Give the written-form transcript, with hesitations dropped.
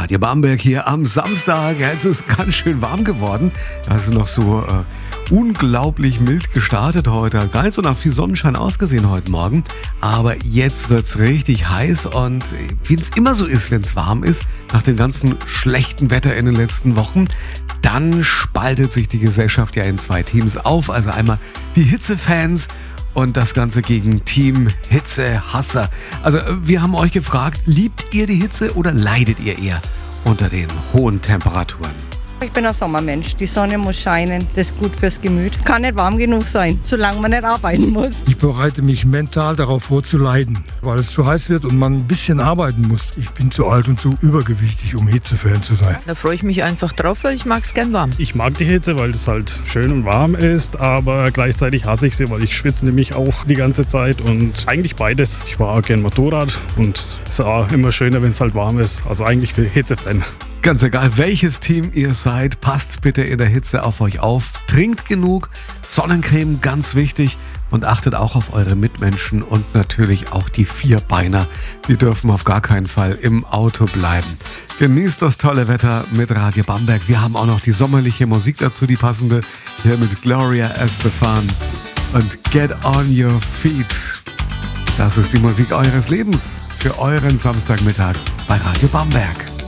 Radio Bamberg hier am Samstag. Es ist ganz schön warm geworden. Es ist noch so unglaublich mild gestartet heute. Gar nicht so nach viel Sonnenschein ausgesehen heute Morgen. Aber jetzt wird es richtig heiß und wie es immer so ist, wenn es warm ist, nach dem ganzen schlechten Wetter in den letzten Wochen, dann spaltet sich die Gesellschaft ja in zwei Teams auf. Also einmal die Hitzefans und das Ganze gegen Team Hitzehasser. Also wir haben euch gefragt, liebt ihr die Hitze oder leidet ihr eher unter den hohen Temperaturen? Ich bin ein Sommermensch. Die Sonne muss scheinen. Das ist gut fürs Gemüt. Kann nicht warm genug sein, solange man nicht arbeiten muss. Ich bereite mich mental darauf vor zu leiden, weil es zu heiß wird und man ein bisschen arbeiten muss. Ich bin zu alt und zu übergewichtig, um Hitzefan zu sein. Da freue ich mich einfach drauf, weil ich mag es gern warm. Ich mag die Hitze, weil es halt schön und warm ist, aber gleichzeitig hasse ich sie, weil ich schwitze nämlich auch die ganze Zeit und eigentlich beides. Ich fahre auch gern Motorrad und es ist auch immer schöner, wenn es halt warm ist. Also eigentlich für Hitzefan. Ganz egal, welches Team ihr seid, passt bitte in der Hitze auf euch auf. Trinkt genug, Sonnencreme ganz wichtig und achtet auch auf eure Mitmenschen und natürlich auch die Vierbeiner. Die dürfen auf gar keinen Fall im Auto bleiben. Genießt das tolle Wetter mit Radio Bamberg. Wir haben auch noch die sommerliche Musik dazu, die passende, hier mit Gloria Estefan und Get on Your Feet. Das ist die Musik eures Lebens für euren Samstagmittag bei Radio Bamberg.